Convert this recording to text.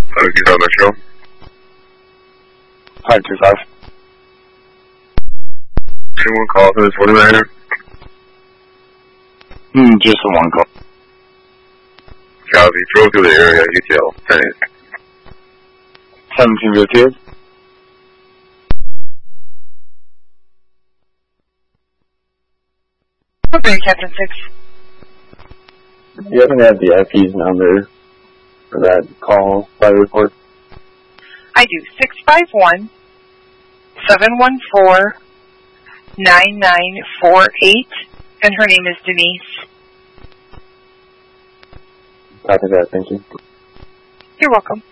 You got Metro? 525. Anyone call for this 49er? Just the one call. Copy. Drove through the area. UTL. 10-8. 1758. Okay, Captain 6. You haven't had the IP's number for that call by report? I do. 651-714-9948, and her name is Denise. Copy that, thank you. You're welcome.